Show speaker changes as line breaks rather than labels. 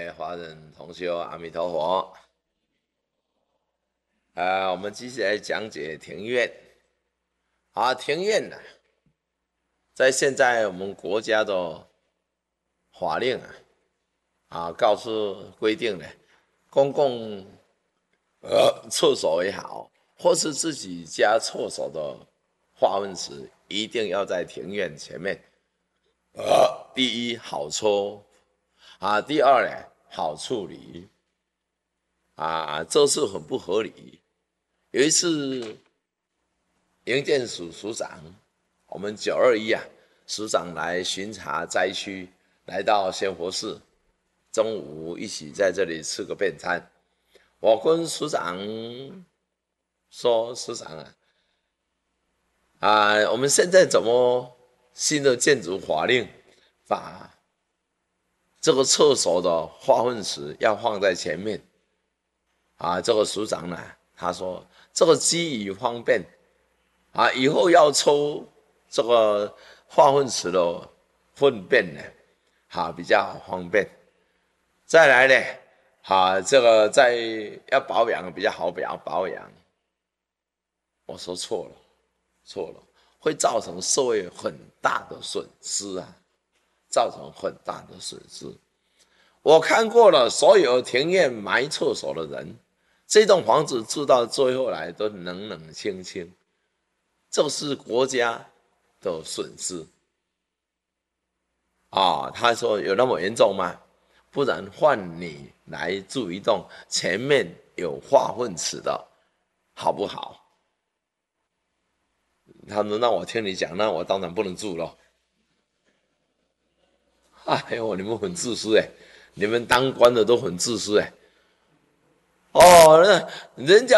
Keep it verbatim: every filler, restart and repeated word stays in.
位华人同修，阿弥陀佛。啊，我们继续来讲解庭院。啊，庭院呢、啊，在现在我们国家的法令啊，啊，告诉规定呢，公共呃厕所也好，或是自己家厕所的化粪池，一定要在庭院前面。呃，第一好抽啊，第二呢好处理啊，这是很不合理。有一次，营建署署长，我们九二一啊，署长来巡查灾区，来到仙佛寺，中午一起在这里吃个便餐。我跟署长说：“署长啊，啊，我们现在怎么新的建筑法令把这个厕所的化粪池要放在前面？”啊，这个署长呢，他说这个基于方便。啊，以后要抽这个化粪池的粪便呢，啊，比较方便。再来呢，啊，这个在要保养比较好保保养。我说错了，错了，会造成社会很大的损失啊，造成很大的损失。我看过了，所有庭院埋厕所的人，这栋房子住到最后来都冷冷清清。这是国家的损失啊！他说有那么严重吗？不然换你来住一栋前面有化粪池的，好不好？他说：“那我听你讲，那我当然不能住了。”哎呦，你们很自私哎！你们当官的都很自私哎！哦，那人家。